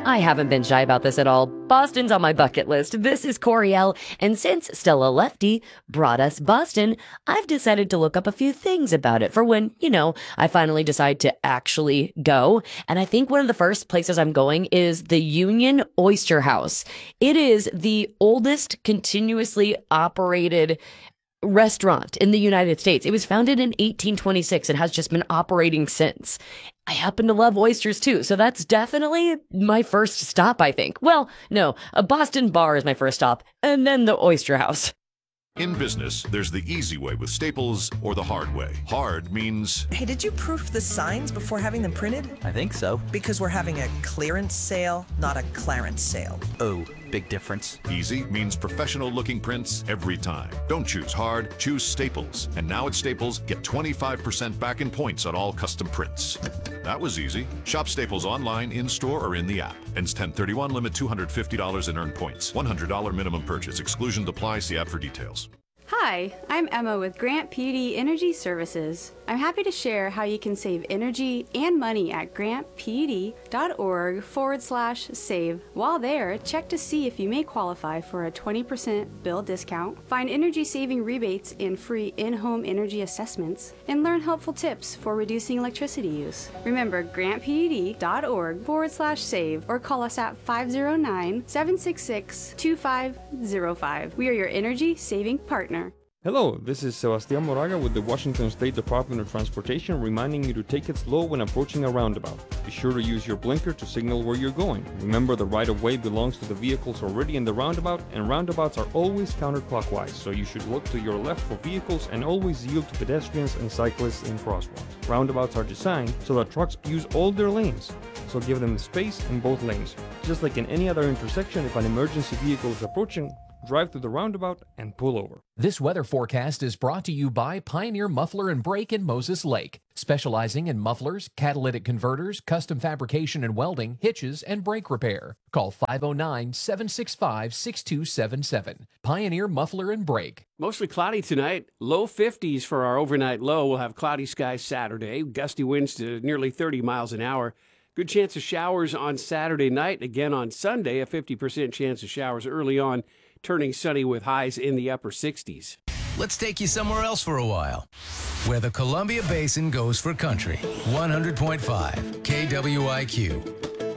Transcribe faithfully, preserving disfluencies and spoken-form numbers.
I haven't been shy about this at all. Boston's on my bucket list. This is Coriel, and since Stella Lefty brought us Boston, I've decided to look up a few things about it for when, you know, I finally decide to actually go. And I think one of the first places I'm going is the Union Oyster House. It is the oldest continuously operated restaurant in the United States. It was founded in eighteen twenty-six and has just been operating since. I happen to love oysters too, so that's definitely my first stop, I think. Well, no, a Boston bar is my first stop, and then the Oyster House. In business, there's the easy way with Staples or the hard way. Hard means... Hey, did you proof the signs before having them printed? I think so. Because we're having a clearance sale, not a Clarence sale. Oh, big difference. Easy means professional-looking prints every time. Don't choose hard, choose Staples. And now at Staples, get twenty-five percent back in points on all custom prints. That was easy. Shop Staples online, in-store, or in the app. Ends ten thirty-one, limit two hundred fifty dollars in earned points. one hundred dollars minimum purchase. Exclusions apply. See app for details. Hi, I'm Emma with Grant P U D Energy Services. I'm happy to share how you can save energy and money at grantpud.org forward slash save. While there, check to see if you may qualify for a twenty percent bill discount, find energy saving rebates and free in-home energy assessments, and learn helpful tips for reducing electricity use. Remember grantpud.org forward slash save or call us at five oh nine, seven six six, two five oh five. We are your energy saving partner. Hello, this is Sebastián Moraga with the Washington State Department of Transportation reminding you to take it slow when approaching a roundabout. Be sure to use your blinker to signal where you're going. Remember, the right-of-way belongs to the vehicles already in the roundabout, and roundabouts are always counterclockwise, so you should look to your left for vehicles and always yield to pedestrians and cyclists in crosswalks. Roundabouts are designed so that trucks use all their lanes, so give them space in both lanes. Just like in any other intersection, if an emergency vehicle is approaching, drive through the roundabout and pull over. This weather forecast is brought to you by Pioneer Muffler and Brake in Moses Lake, specializing in mufflers, catalytic converters, custom fabrication and welding, hitches, and brake repair. Call five oh nine, seven six five, six two seven seven. Pioneer Muffler and Brake. Mostly cloudy tonight. Low fifties for our overnight low. We'll have cloudy skies Saturday. Gusty winds to nearly thirty miles an hour. Good chance of showers on Saturday night. Again on Sunday, a fifty percent chance of showers early on, turning sunny with highs in the upper sixties. Let's take you somewhere else for a while, where the Columbia Basin goes for country. one hundred point five K W I Q.